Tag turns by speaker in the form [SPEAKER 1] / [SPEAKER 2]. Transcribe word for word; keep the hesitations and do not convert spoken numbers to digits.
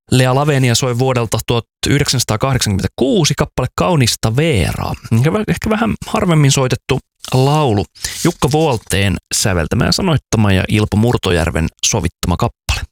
[SPEAKER 1] Lea Lavenia soi vuodelta tuhatyhdeksänsataakahdeksankymmentäkuusi kappale Kaunista Veeraa. Ehkä vähän harvemmin soitettu laulu. Jukka Vuolteen säveltämä ja sanoittama ja Ilpo Murtojärven sovittama kappale.